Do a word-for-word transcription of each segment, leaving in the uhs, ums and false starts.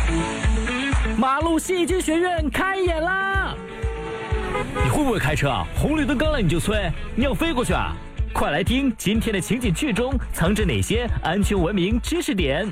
马路戏剧学院开演啦！你会不会开车啊？红绿灯刚亮你就催，你要飞过去啊？快来听今天的情景剧中藏着哪些安全文明知识点。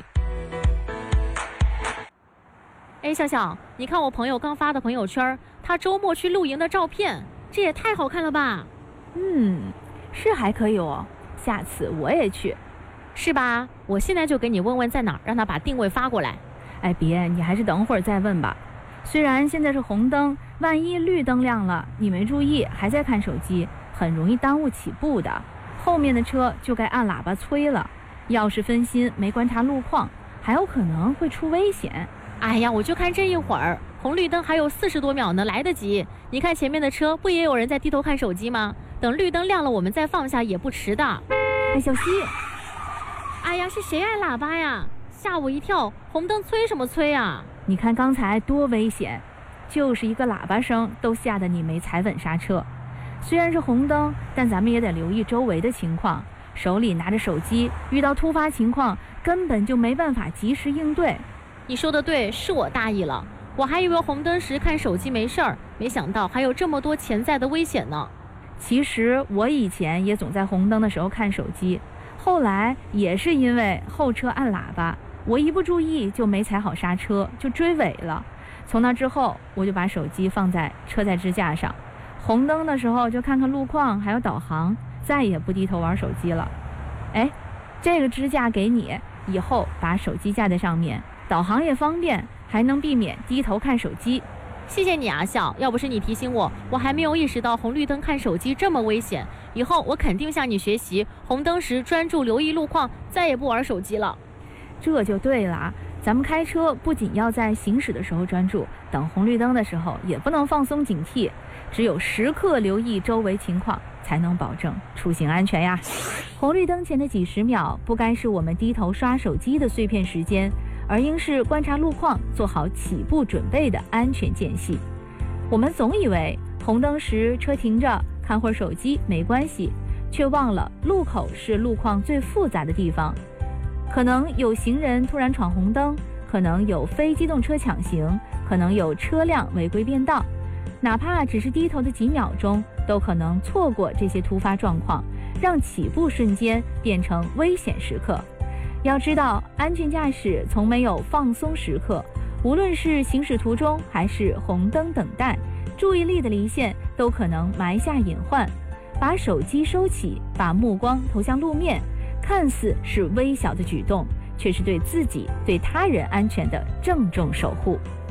哎，笑笑，你看我朋友刚发的朋友圈，他周末去露营的照片，这也太好看了吧？ 嗯，是还可以哦，下次我也去。 是吧？我现在就给你问问在哪儿，让他把定位发过来。 哎，别，你还是等会儿再问吧。虽然现在是红灯，万一绿灯亮了，你没注意还在看手机，很容易耽误起步的。后面的车就该按喇叭催了，要是分心没观察路况，还有可能会出危险。 哎呀，我就看这一会儿，红绿灯还有四十多秒呢，来得及。你看前面的车，不也有人在低头看手机吗？等绿灯亮了，我们再放下也不迟的。 哎，小溪！ 哎呀，是谁按喇叭呀？吓我一跳！红灯催什么催啊？ 你看刚才多危险，就是一个喇叭声都吓得你没踩稳刹车。虽然是红灯，但咱们也得留意周围的情况。手里拿着手机，遇到突发情况根本就没办法及时应对。 你说的对，是我大意了。我还以为红灯时看手机没事儿，没想到还有这么多潜在的危险呢。 其实我以前也总在红灯的时候看手机，后来也是因为后车按喇叭，我一不注意就没踩好刹车，就追尾了。从那之后，我就把手机放在车载支架上，红灯的时候就看看路况，还有导航，再也不低头玩手机了。哎，这个支架给你，以后把手机架在上面，导航也方便，还能避免低头看手机。 谢谢你啊，笑，要不是你提醒我，我还没有意识到红绿灯看手机这么危险。以后我肯定向你学习，红灯时专注留意路况，再也不玩手机了。 这就对了，咱们开车不仅要在行驶的时候专注，等红绿灯的时候也不能放松警惕，只有时刻留意周围情况，才能保证出行安全呀。红绿灯前的几十秒不该是我们低头刷手机的碎片时间，而应是观察路况，做好起步准备的安全间隙。我们总以为红灯时车停着看会儿手机没关系，却忘了路口是路况最复杂的地方。可能有行人突然闯红灯，可能有非机动车抢行，可能有车辆违规变道，哪怕只是低头的几秒钟，都可能错过这些突发状况，让起步瞬间变成危险时刻。要知道，安全驾驶从没有放松时刻，无论是行驶途中还是红灯等待，注意力的离线都可能埋下隐患。把手机收起，把目光投向路面，看似是微小的举动，却是对自己、对他人安全的郑重守护。